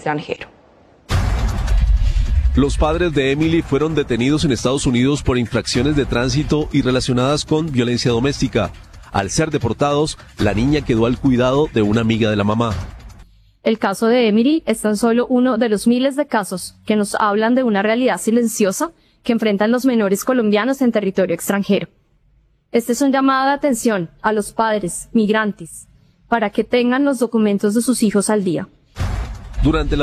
extranjero. Los padres de Emily fueron detenidos en Estados Unidos por infracciones de tránsito y relacionadas con violencia doméstica. Al ser deportados, la niña quedó al cuidado de una amiga de la mamá. El caso de Emily es tan solo uno de los miles de casos que nos hablan de una realidad silenciosa que enfrentan los menores colombianos en territorio extranjero. Este es un llamado de atención a los padres migrantes para que tengan los documentos de sus hijos al día. Durante la